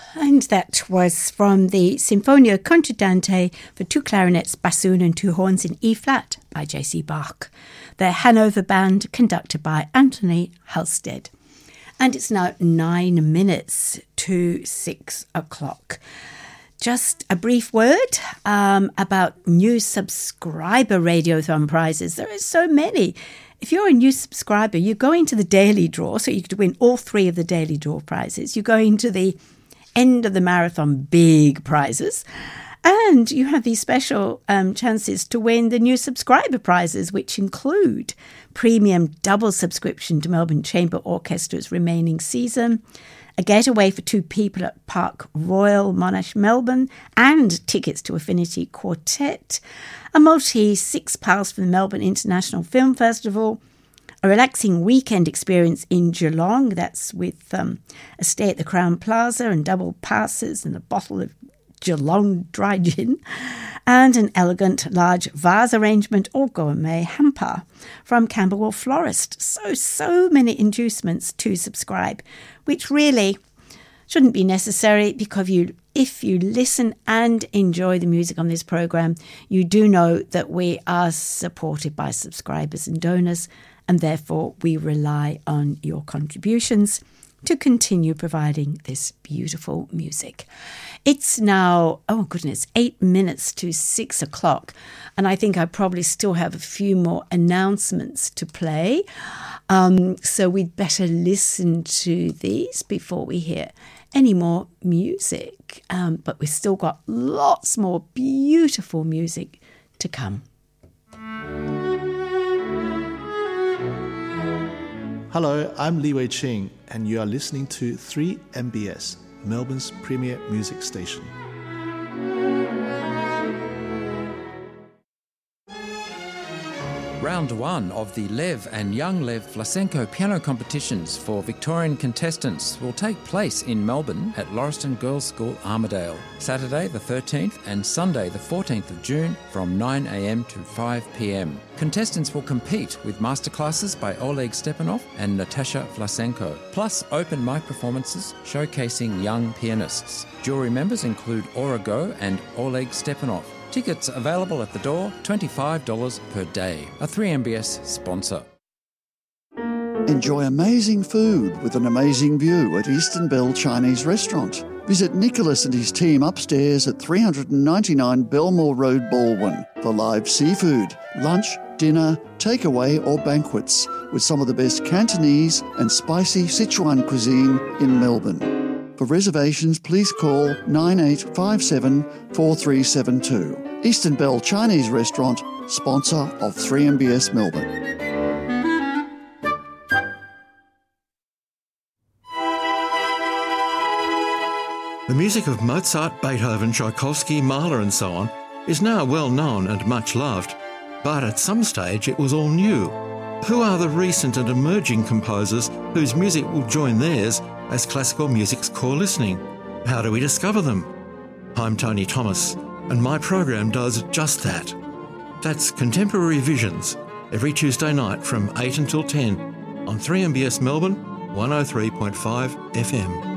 And that was from the Sinfonia Contradante for 2 clarinets, bassoon and 2 horns in E-flat by J.C. Bach. The Hanover Band, conducted by Anthony Halstead. And it's now 9 minutes to 6 o'clock. Just a brief word about new subscriber Radiothon prizes. There are so many. If you're a new subscriber, you go into the daily draw, so you could win all 3 of the daily draw prizes. You go into the end of the marathon big prizes, and you have these special chances to win the new subscriber prizes, which include premium double subscription to Melbourne Chamber Orchestra's remaining season, a getaway for 2 people at Park Royal Monash, Melbourne, and tickets to Affinity Quartet, a multi-6 pass for the Melbourne International Film Festival, a relaxing weekend experience in Geelong, that's with a stay at the Crown Plaza and double passes and a bottle of Geelong dry gin, and an elegant large vase arrangement or gourmet hamper from Camberwell Florist. So many inducements to subscribe, which really shouldn't be necessary because if you listen and enjoy the music on this program, you do know that we are supported by subscribers and donors, and therefore we rely on your contributions to continue providing this beautiful music. It's now, 8 minutes to 6 o'clock, and I think I probably still have a few more announcements to play. So we'd better listen to these before we hear any more music. But we've still got lots more beautiful music to come. Hello, I'm Li Wei Ching, and you are listening to 3MBS, Melbourne's premier music station. Round 1 of the Lev and Young Lev Vlasenko piano competitions for Victorian contestants will take place in Melbourne at Lauriston Girls' School, Armidale, Saturday the 13th and Sunday the 14th of June from 9 a.m. to 5 p.m. Contestants will compete with masterclasses by Oleg Stepanov and Natasha Vlasenko, plus open mic performances showcasing young pianists. Jury members include Aura Go and Oleg Stepanov. Tickets available at the door, $25 per day. A 3MBS sponsor. Enjoy amazing food with an amazing view at Eastern Bell Chinese Restaurant. Visit Nicholas and his team upstairs at 399 Belmore Road, Baldwin for live seafood, lunch, dinner, takeaway or banquets with some of the best Cantonese and spicy Sichuan cuisine in Melbourne. For reservations, please call 9857 4372. Eastern Bell Chinese Restaurant, sponsor of 3MBS Melbourne. The music of Mozart, Beethoven, Tchaikovsky, Mahler and so on is now well known and much loved, but at some stage it was all new. Who are the recent and emerging composers whose music will join theirs as classical music's core listening? How do we discover them? I'm Tony Thomas, and my program does just that. That's Contemporary Visions, every Tuesday night from 8 until 10 on 3MBS Melbourne, 103.5 FM.